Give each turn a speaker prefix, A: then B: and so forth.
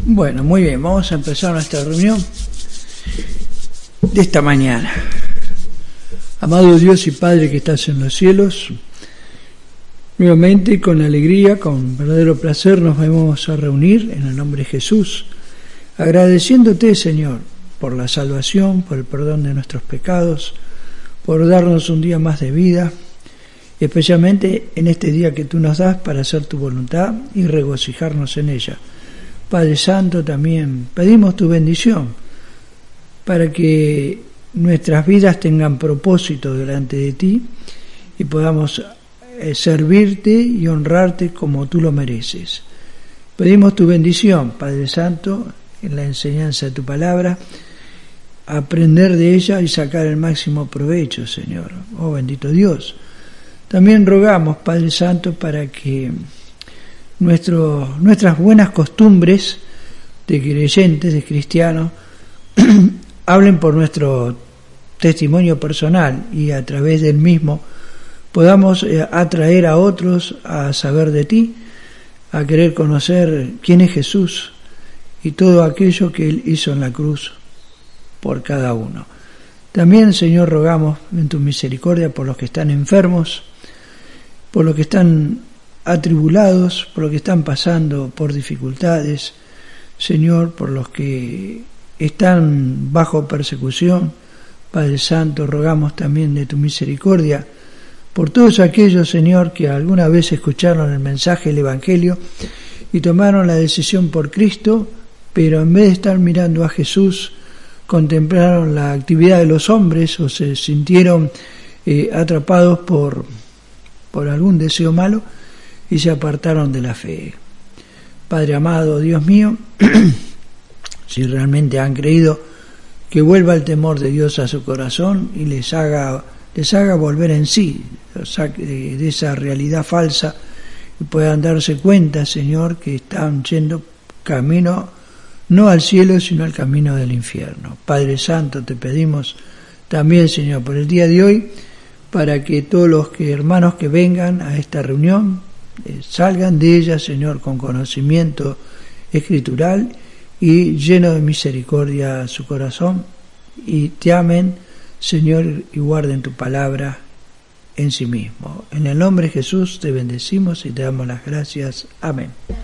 A: Bueno, muy bien, vamos a empezar nuestra reunión de esta mañana. Amado Dios y Padre que estás en los cielos, nuevamente con alegría, con verdadero placer nos vamos a reunir en el nombre de Jesús, agradeciéndote, Señor, por la salvación, por el perdón de nuestros pecados, por darnos un día más de vida, y especialmente en este día que tú nos das para hacer tu voluntad y regocijarnos en ella. Padre Santo, también pedimos tu bendición para que nuestras vidas tengan propósito delante de ti y podamos servirte y honrarte como tú lo mereces. Pedimos tu bendición, Padre Santo, en la enseñanza de tu palabra, aprender de ella y sacar el máximo provecho, Señor. Oh bendito Dios. También rogamos, Padre Santo, para que nuestras buenas costumbres de creyentes, de cristianos, hablen por nuestro testimonio personal y a través del mismo podamos atraer a otros a saber de ti, a querer conocer quién es Jesús y todo aquello que Él hizo en la cruz por cada uno. También, Señor, rogamos en tu misericordia por los que están enfermos, por los que están atribulados, por los que están pasando por dificultades, Señor, por los que están bajo persecución. Padre Santo, rogamos también de tu misericordia por todos aquellos, Señor, que alguna vez escucharon el mensaje del Evangelio y tomaron la decisión por Cristo, pero en vez de estar mirando a Jesús, contemplaron la actividad de los hombres o se sintieron atrapados por algún deseo malo y se apartaron de la fe. Padre amado, Dios mío, si realmente han creído, que vuelva el temor de Dios a su corazón y les haga volver en sí, de esa realidad falsa, y puedan darse cuenta, Señor, que están yendo camino no al cielo, sino al camino del infierno. Padre Santo, te pedimos también, Señor, por el día de hoy, para que todos los hermanos que vengan a esta reunión salgan de ella, Señor, con conocimiento escritural y lleno de misericordia su corazón, y te amen, Señor, y guarden tu palabra en sí mismo. En el nombre de Jesús te bendecimos y te damos las gracias. Amén.